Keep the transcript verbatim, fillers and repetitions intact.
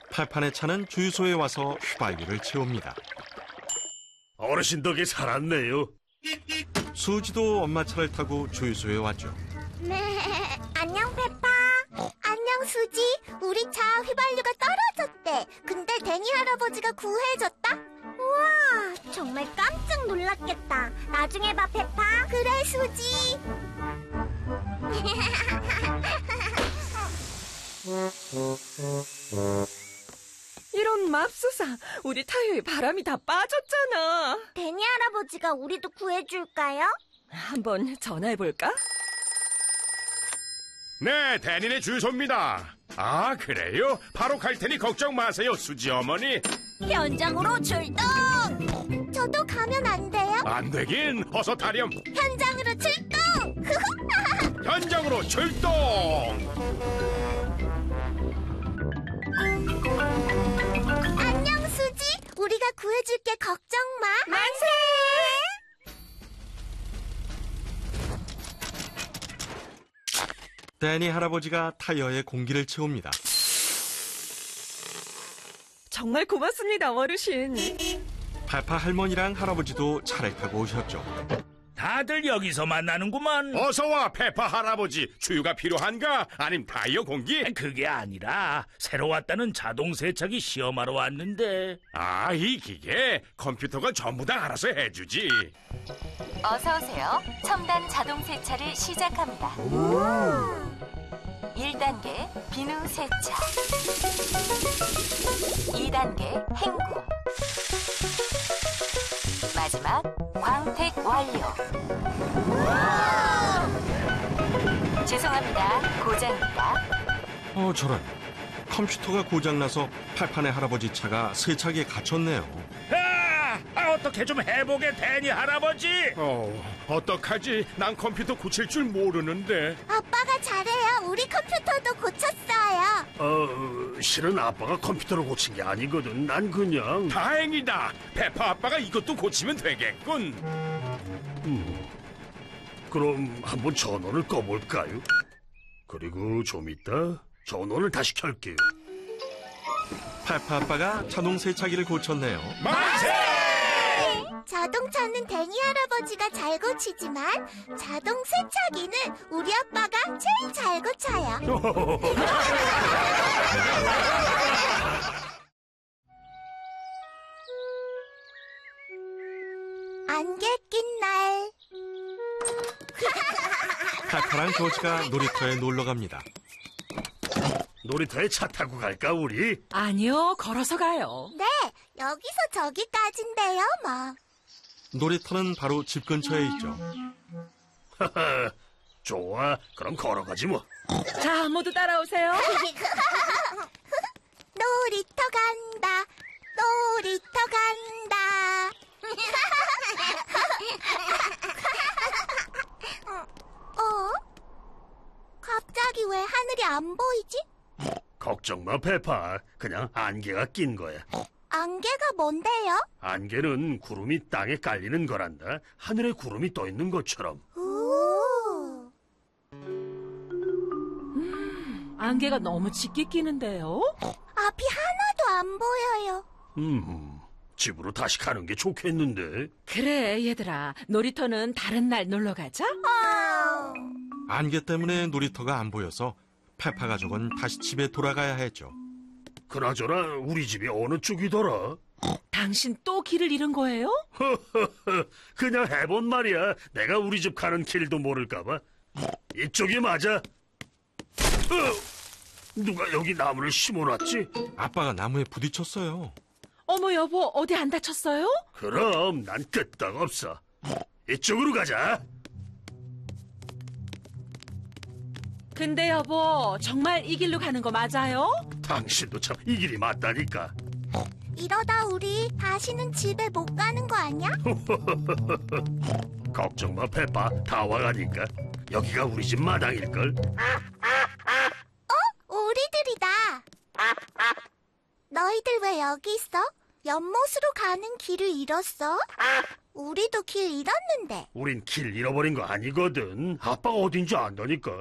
팔판에 차는 주유소에 와서 휘발유를 채웁니다. 어르신 덕에 살았네요. 수지도 엄마 차를 타고 주유소에 왔죠. 네, 안녕 페파. 안녕 수지. 우리 차 휘발유가 떨어졌대. 근데 데니 할아버지가 구해줬다. 우와, 정말 깜짝 놀랐겠다. 나중에 봐 페파. 그래 수지. 이런 맙소사, 우리 타이어에 바람이 다 빠졌잖아. 데니 할아버지가 우리도 구해줄까요? 한번 전화해볼까? 네, 대니네 주소입니다. 아, 그래요? 바로 갈 테니 걱정 마세요, 수지 어머니. 현장으로 출동! 저도 가면 안 돼요? 안 되긴, 어서 타렴. 현장으로 출동! 현장으로 출동! 안녕 수지. 우리가 구해줄게. 걱정 마. 만세! 데니 할아버지가 타이어에 공기를 채웁니다. 정말 고맙습니다, 어르신. 페파 할머니랑 할아버지도 차를 타고 오셨죠. 다들 여기서 만나는구만. 어서 와, 페파 할아버지. 주유가 필요한가? 아님 타이어 공기? 그게 아니라 새로 왔다는 자동 세차기 시험하러 왔는데. 아, 이 기계 컴퓨터가 전부 다 알아서 해주지. 어서 오세요. 첨단 자동 세차를 시작합니다. 일 단계 비누 세차, 이 단계 헹굼, 마지막 광택 완료. 죄송합니다. 고장입니다. 어, 저런. 컴퓨터가 고장나서 팔판의 할아버지 차가 세차기에 갇혔네요. 아, 아 어떻게 좀 해보게 되니 할아버지? 어, 어떡하지? 난 컴퓨터 고칠 줄 모르는데. 아빠가 잘해요. 우리 컴퓨터도 고쳤어요. 어, 실은 아빠가 컴퓨터를 고친 게 아니거든. 난 그냥. 다행이다. 페파 아빠가 이것도 고치면 되겠군. 음, 그럼 한번 전원을 꺼볼까요? 그리고 좀 이따 전원을 다시 켤게요. 페파 아빠가 자동 세차기를 고쳤네요. 만세! 자동차는 데니 할아버지가 잘 고치지만 자동 세차기는 우리 아빠가 제일 잘 고쳐요. 안개 낀 날. 페파랑 조지가 놀이터에 놀러 갑니다. 놀이터에 차 타고 갈까 우리? 아니요, 걸어서 가요. 네, 여기서 저기까진데요, 뭐. 놀이터는 바로 집 근처에 있죠. 좋아, 그럼 걸어가지 뭐. 자, 모두 따라오세요. 놀이터 간다, 놀이터 간다. 어? 갑자기 왜 하늘이 안 보이지? 걱정 마, 페파. 그냥 안개가 낀 거야. 안개가 뭔데요? 안개는 구름이 땅에 깔리는 거란다. 하늘에 구름이 떠 있는 것처럼. 오. 안개가 너무 짙게 끼는데요? 앞이 하나도 안 보여요. 음, 집으로 다시 가는 게 좋겠는데. 그래, 얘들아. 놀이터는 다른 날 놀러 가자. 아. 안개 때문에 놀이터가 안 보여서 페파 가족은 다시 집에 돌아가야 했죠. 그나저나 우리 집이 어느 쪽이더라? 당신 또 길을 잃은 거예요? 그냥 해본 말이야. 내가 우리 집 가는 길도 모를까봐. 이쪽이 맞아. 어, 누가 여기 나무를 심어놨지? 아빠가 나무에 부딪혔어요. 어머, 여보, 어디 안 다쳤어요? 그럼 난 끄떡없어. 이쪽으로 가자. 근데 여보, 정말 이 길로 가는 거 맞아요? 당신도 참 이 길이 맞다니까. 이러다 우리 다시는 집에 못 가는 거 아니야? 걱정 마, 페파. 다 와가니까. 여기가 우리 집 마당일걸? 어? 우리들이다. 너희들 왜 여기 있어? 연못으로 가는 길을 잃었어? 우리도 길 잃었는데. 우린 길 잃어버린 거 아니거든. 아빠가 어딘지 안다니까.